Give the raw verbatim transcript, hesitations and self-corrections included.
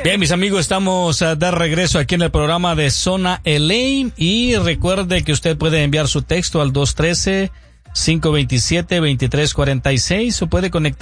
Bien, mis amigos, estamos uh, de regreso aquí en el programa de Zona L A y recuerde que usted puede enviar su texto al dos uno tres, cinco dos siete, dos tres cuatro seis o puede conectar